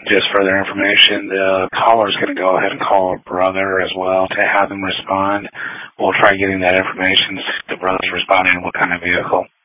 just further information, the caller's going to go ahead and call a brother as well to have them respond. We'll try getting that information, see if the brother's responding, what kind of vehicle.